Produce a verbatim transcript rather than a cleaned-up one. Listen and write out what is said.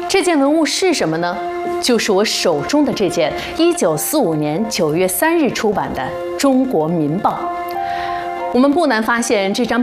这件文物是什么呢？就是我手中的这件一九四五年九月三日出版的《中国民报》。我们不难发现，这张